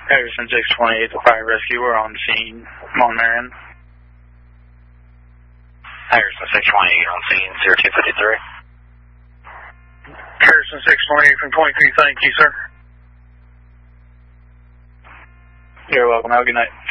Harrison 628, the fire rescue. We're on scene. Come on, Marion. Harrison 628 on scene, 0253. Harrison 628 from 23, thank you, sir. You're welcome. Have a good night.